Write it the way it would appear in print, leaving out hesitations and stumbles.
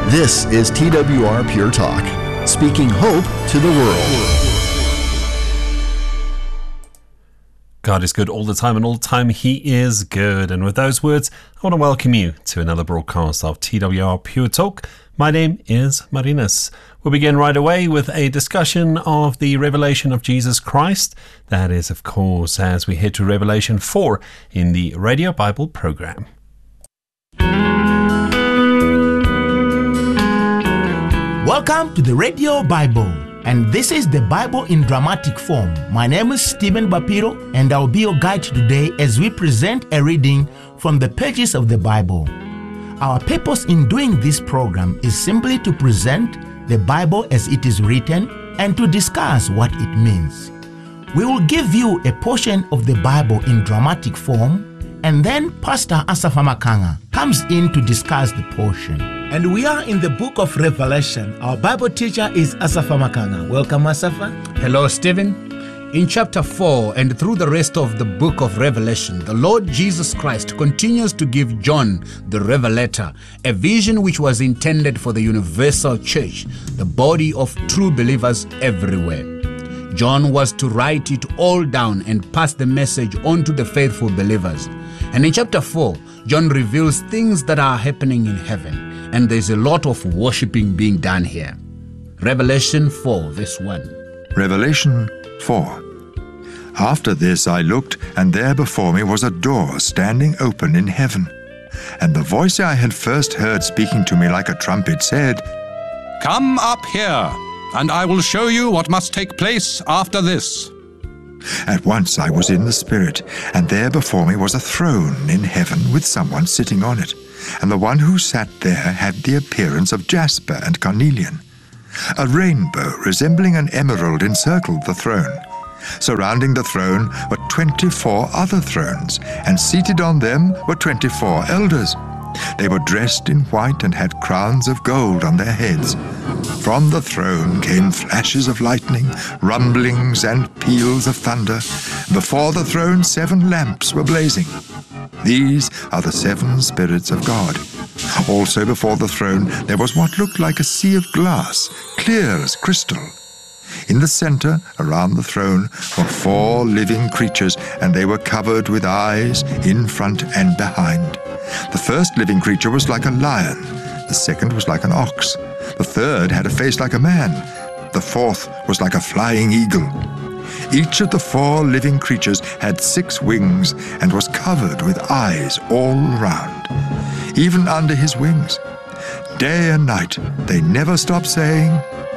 This is TWR Pure Talk, speaking hope to the world. God is good all the time, and all the time He is good. And with those words, I want to welcome you to another broadcast of TWR Pure Talk. My name is Marinas. We'll begin right away with a discussion of the revelation of Jesus Christ. That is, of course, as we head to Revelation 4 in the Radio Bible program. Welcome to the Radio Bible, and this is the Bible in dramatic form. My name is Stephen Bapiro, and I'll be your guide today as we present a reading from the pages of the Bible. Our purpose in doing this program is simply to present the Bible as it is written and to discuss what it means. We will give you a portion of the Bible in dramatic form, and then Pastor Asafa Makanga comes in to discuss the portion. And we are in the book of Revelation. Our Bible teacher is Asafa Makanga. Welcome, Asafa. Hello, Stephen. In chapter 4 and through the rest of the book of Revelation, the Lord Jesus Christ continues to give John, the Revelator, a vision which was intended for the universal church, the body of true believers everywhere. John was to write it all down and pass the message on to the faithful believers. And in chapter 4, John reveals things that are happening in heaven, and there's a lot of worshiping being done here. Revelation 4, verse 1. Revelation 4. After this I looked, and there before me was a door standing open in heaven. And the voice I had first heard speaking to me like a trumpet said, "Come up here, and I will show you what must take place after this." At once I was in the Spirit, and there before me was a throne in heaven with someone sitting on it. And the one who sat there had the appearance of jasper and carnelian. A rainbow resembling an emerald encircled the throne. Surrounding the throne were 24 other thrones, and seated on them were 24 elders. They were dressed in white and had crowns of gold on their heads. From the throne came flashes of lightning, rumblings and peals of thunder. Before the throne 7 lamps were blazing. These are the 7 spirits of God. Also before the throne there was what looked like a sea of glass, clear as crystal. In the center, around the throne, were 4 living creatures, and they were covered with eyes in front and behind. The first living creature was like a lion, the second was like an ox, the third had a face like a man, the fourth was like a flying eagle. Each of the 4 living creatures had 6 wings and was covered with eyes all round, even under his wings. Day and night they never stopped saying,